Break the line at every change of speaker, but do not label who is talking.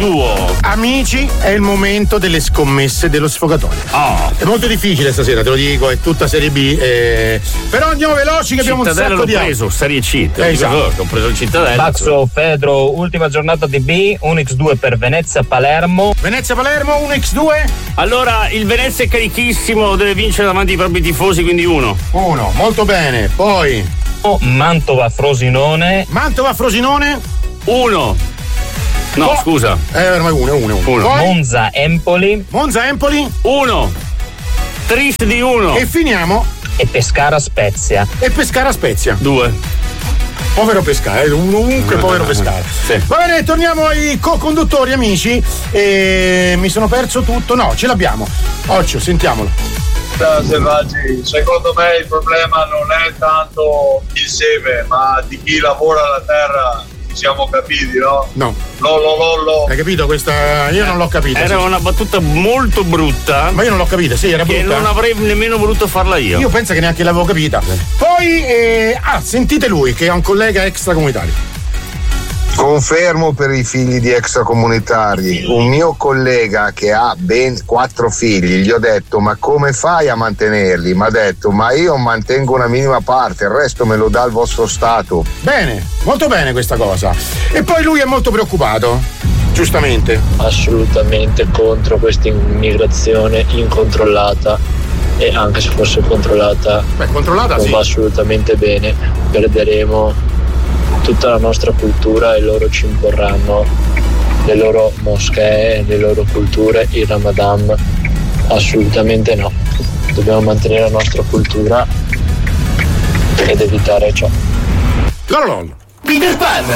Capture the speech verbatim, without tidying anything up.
duo.
Amici, è il momento delle scommesse dello sfogatoio.
Oh.
È molto difficile stasera, te lo dico, è tutta Serie B. Eh... Però andiamo veloci che abbiamo
Cittadella
un sacco
l'ho
di
preso, Serie C.
Eh, esatto.
Ho preso il Cittadella.
Baxo, Fedro, ultima giornata di B, un X due per Venezia Palermo.
Venezia Palermo, un X due.
Allora, il Venezia è carichissimo, deve vincere davanti ai propri tifosi, quindi uno.
Uno, molto bene. Poi
Mantova Frosinone.
Mantova Frosinone.
Uno. No,
Oh.
scusa.
Eh, ormai uno, uno, uno.
Uno.
Poi,
Monza Empoli.
Monza Empoli.
Uno. Tris di uno.
E finiamo.
E Pescara Spezia.
E Pescara Spezia.
Due.
Povero Pescara, eh, un ovunque povero Pescara.
Sì.
Va bene, torniamo ai co-conduttori, amici. E mi sono perso tutto. No, ce l'abbiamo. Occhio, sentiamolo.
Ciao Selvaggi, secondo me il problema non è tanto il seme, ma di chi lavora la terra. Ci siamo capiti, no?
No.
Lollo lollo.
Hai capito questa? Io non l'ho capita.
Era
sì.
una battuta molto brutta.
Ma io non l'ho capita, sì, era
Che
brutta.
non avrei nemmeno voluto farla io.
Io penso che neanche l'avevo capita. Poi, eh, ah, sentite lui che è un collega extracomunitario.
Confermo per i figli di extracomunitari. Un mio collega che ha ben quattro figli, gli ho detto: ma come fai a mantenerli? Mi ha detto: ma io mantengo una minima parte, il resto me lo dà il vostro Stato.
Bene, molto bene questa cosa. E poi lui è molto preoccupato, giustamente.
Assolutamente contro questa immigrazione incontrollata, e anche se fosse controllata,
Beh, controllata
non
sì.
va assolutamente bene. Perderemo tutta la nostra cultura e loro ci imporranno le loro moschee, le loro culture, il Ramadan. Assolutamente no, dobbiamo mantenere la nostra cultura ed evitare ciò.
Lollo.
Peter Pan.